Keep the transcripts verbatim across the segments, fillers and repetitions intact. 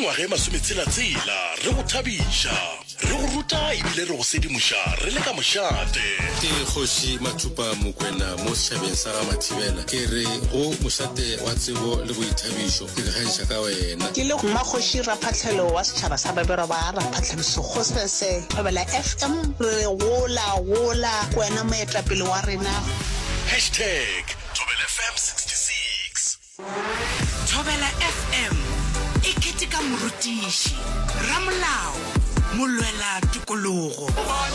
mengwaga e masometshela-tshela re go thabiša re go ruta ebile re go sedimoša re le ka mošate. Ke Kgoši Mathupa Mokwena mo setšhabeng sa ga Mathibela ke re go mošate wa tsebo le boithabišo ke kgaiša ka wena. Ke le Mmakgoši Raphatlhelo wa setšhaba sa babero ba Raphatlhabiso Kgosese Thobela F M re gola gola wena moetapele wa rena. Hashtag Thobela F M sixty-six. Thobela F M e ketika morutiši ramolao molwela tikologo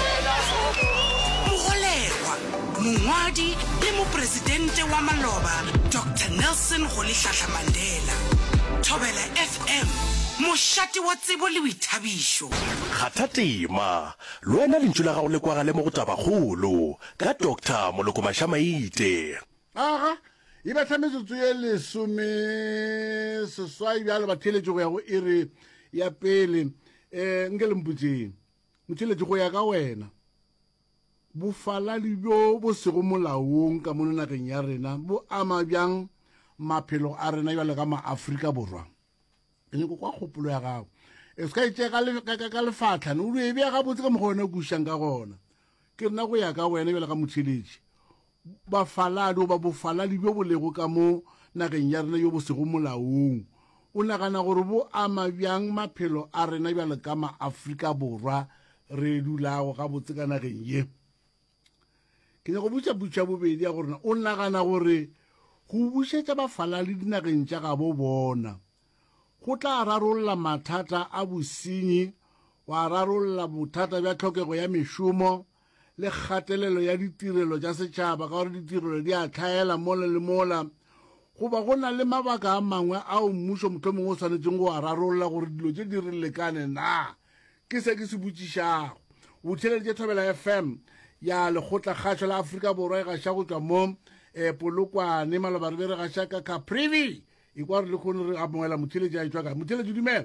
mogolegwa mongwadi le mopresidente wa maloba Doctor Nelson Rolihlahla Mandela. Thobela F M mošate wa tsebo le boithabišo. Kgatha tema le wena lentšu la gago le kwagale mo go tabagolo ka Doctor Moloko Mashamaite. Aga e ba tlametsotso ye lesome seswai bjale ba theletše go ya go ere ya pele um nke le mputseng motheletše go ya ka wena bofaladi bjo bo sego molaong ka mono nageng ya rena bo ama bjang maphelo a rena bjale ka maAfrika Borwa. Ke nyako kwa kgopolo ya gago e se ka itše ka lefatlhane o ebe ya gabotse ka mokgwa wena kušang ka gona ke rena go ya ka wena bjale ka motheletše bafaladi ba bofaladi bjo bo lego ka mo nageng ya rena yo bo sego molaong o nagana gore bo ama bjang maphelo a rena bjale ka maAfrika Borwa re dulago gabotse ka nageng ye. Ke nyako butša-butša bobedi ya gorena o nagana gore go bušetša bafaladi dinageng tša ga bo bona go tla rarolla mathata a bosenyi wa rarolla bothata bja tlhokego ya mešomo le kgatelelo ya ditirelo tša setšhaba ka gore ditirelo di a tlhaela mola le mola goba go na le mabaka a mangwe ao mmušo motho mongwe o tshwanetseng go a rarolla gore dilo tše di re lekane na ke se ke se botšišago. Botheletše Thobela F M ya lekgotla kgašo la Afrika Borwa e gaša go tšwa mo um Polokwane maloba re be re gaša ka Caprivi e kwa re le kgone re amoela motheletše a etswa ka motheletše dumela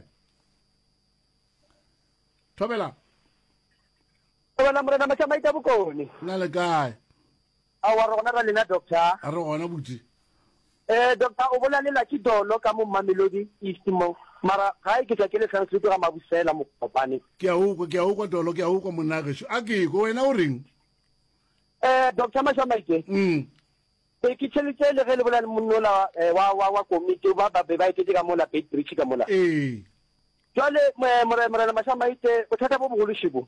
Thobela Thobela morena Mashamaite bokone na le kae a wa rona ra lena doctor a re gona botse eh doctor o bola le la Kidolo ka mo Mamelodi East mo mara ga e ke tla ke le translate ga mabusela mo kopane ke a uko ke a uko Dolo ke a uko monagesho a ke go wena o reng eh doctor Mashamaite mm e ke tšhelete le ge le bola le monnola wa wa wa komiti ba ba be ba itse ka mola Bait Bridge ka mola eh jale morena Mashamaite o thata bo bogolo shibo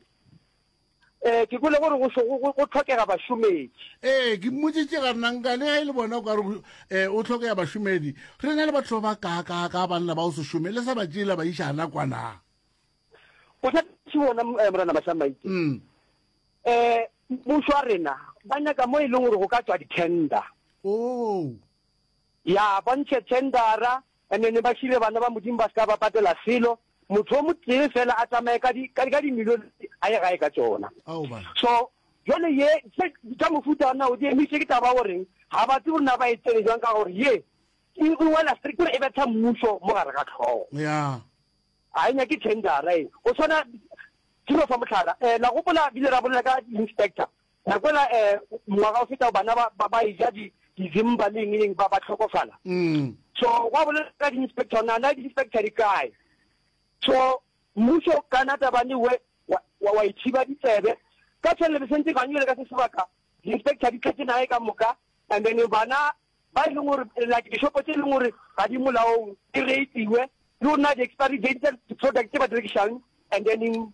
eh ke gole gore go go tlhokega bašomedi eh ke mmotsitse ga nna le le bona ka re eh o tlhokega bašomedi re na le batho ba ka ka ka banna ba o se šome le sa ba tšela ba išana kwana o tla bona morena Mashamaite mm eh mmušo wa rena ba nyaka mo e leng gore go ka tswa di-tender oh ya ba ntshe tendera and then ba šile bana ba modimo ba ska ba patela selo motho o motsee fela a tsamaye ka di ka di milione a ye gae ka tsona so jole ye ka mofuta ona o di emise ke taba goreng ga batse go nna ba etsele jwang ka gore ye e wela strictly e betha mmušo mo gare ga tlhogo ya a enya ke tendera e o tshwana tiro fa motlhala eh la gopola bile ra bolela ka inspector na kwela eh ngwaga o feta bana ba ba ija di dizimba leng ba ba tlhokofala mm so wa bolela ka inspector na na inspector di kae so mmušo kana tabane we wa wa ithiba ditsebe ka tshele be sentse ka nyele ka sebaka inspector di tletse nae ka moka and then bana ba ile gore like di shopo tse le gore ga di molaong di reitiwe lo na di expiry date product ba direkisang and then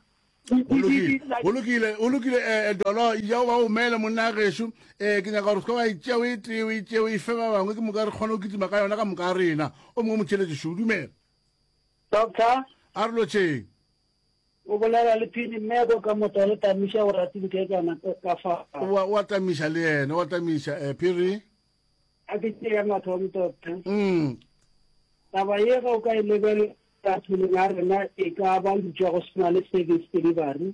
olokile olokile eh Dolo ya ba o mele monna gesho eh ke nyaka go ba itse o ite o ite o ife ba bangwe ke moka re kgone go kitima ka yona ka moka rena o mongwe motheletše shudumela doctor arlo che o bolela le phini mmego ka motho ta misha o ratile ke kana ka fa wa wa tamisha le yena wa tamisha eh phiri a ke ya matho doctor mm taba ye go ka ile bele ta tsile nga rena e ka ba le tšwa go sena le service delivery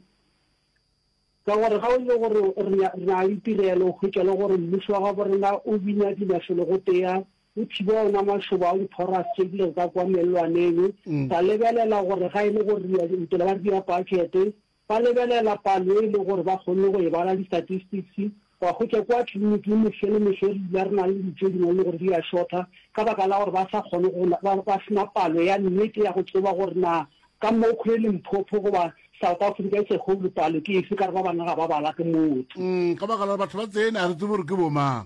ka gore ga o le gore re na itirelo go tšwa le gore mmušo wa ga borena o bina dinafelo go tea o thiba ona mašoba a diphoras tše dile ka kwa mellwaneng ta lebelela gore ga e le gore ntela ba dira pakete ba lebelela palo e le gore ba kgonne go e bala di-statistics wa go tse kwa tleliniking mefele mefele ya re na le ditse dingwe le gore di a shorta ka baka la gore ba sa kgone ba sena palo ya nnete ya go tseba gore na ka mo kgweleng phopho goba South Africa se go le palo ke efe ka re ba bana ga ba bala ke motho ka baka la batho ba tsena a re tsebe gore ke bomang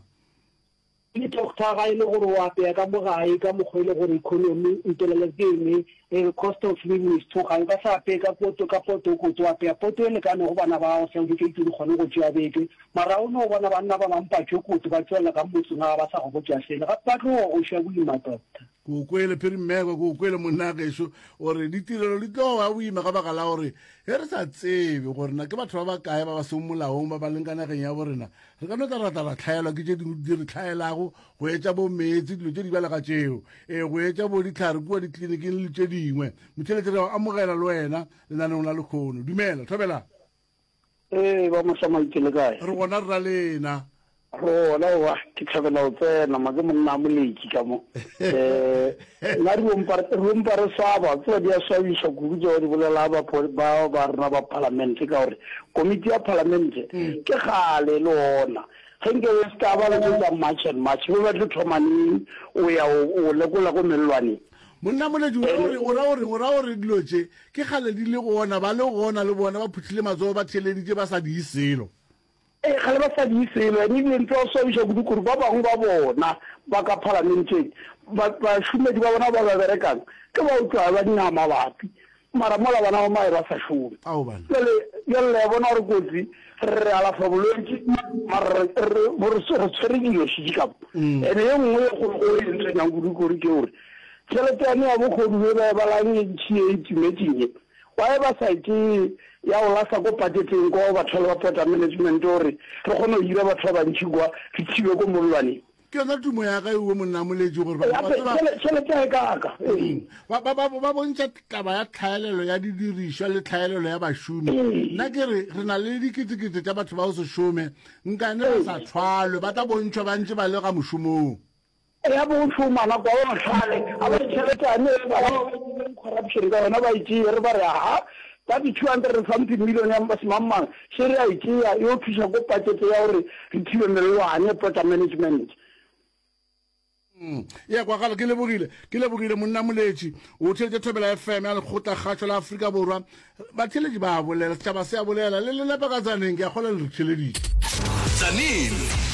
ke doctor ga ile gore wa pe ka mogae ka mogwele gore economy intelele game e cost of living is too high ba sa pe ka poto ka poto go tswa pe poto le kana go bana ba o se di ke di gone go tswa beke mara o no bona bana ba mampa tšoko ba tswela ka motse nga ba sa go tswa sele ga ba tlo o sha boima doctor go kwele phiri mmego go kwele monna ga iso ore ditirelo di tlo wa boima ga baka la gore he re sa tsebe gore na ke batho ba ba kae ba ba se molaong ba ba lengana ga ya borena re ka no tla rata la tlhaela ke tse di re tlhaelago go etsa bo metsi dilo tse di bala ka tseo e go etsa bo ditlhare kwa ditleliniking le tse dingwe motheletse re amogela le wena le nane ona le khono dumela thobela eh ba mo sama itele kae re gona re ra lena rona wa ke tlhabela o tsena ma ke monna moleki ka mo eh la di bompare bompare saba tso dia swabisha go jo di bolela ba ba ba rena ba parliament ka gore committee ya parliament ke gale lona genge we sta ba le tsa match and match we ba tlo thomani o ya o lekola go mellwane monna moledi o ra ore o ra ore dilotse ke gale di le gona ba le gona le bona ba phuthile matso ba theleditse ba sa di iselo e gale ba sa di iselo ni le ntlo so bisha go dikuru ba bang ba bona ba ka parliamenteng ba ba shumedi ba bona ba ba berekang ke ba utlwa ba dinama bapi mara mola bana ba mai ba sa shume ao bana le le bona re kotsi re ala fa bolwetse mara re re so tsere dilo shi ka ene ye nngwe go go e ntse nyang go dikuru ke ore tšhelete ya ya bokgodu e ba ba lang e tšhie itimetšeng wa e ba saite ya o lasa ko budgeteng ko batho ba pota management gore re kgone go dira batho ba bantši kwa re thibe ko molwane ke yona tumo ya ka e o monna moletši gore tšhelete ya e kaka ba bontšha taba ya tlhaelelo ya didirišwa le tlhaelelo ya bašomi nna ke re re na le diketekete tša batho ba o se šome nkane ba sa tshwalwe ba tla bontšhwa bantši ba le ga mošomong ya bo fumana kwa ona tlhale a ba tšhelete ane ba corruption ka yona ba itse re ba re ha ba di two hundred something million ya masimamang se re a itse yo thusa go budget ya gore re thibe melwane pota management ya kwa gala ke lebogile ke lebogile monna moletši o tšhelete thobela F M ya lekgotla kgatšo la Afrika Borwa batheletši ba bolela setšhaba se a bolela le lenepa ka tsaneng ke a kgola le re tšheleditše tsaneng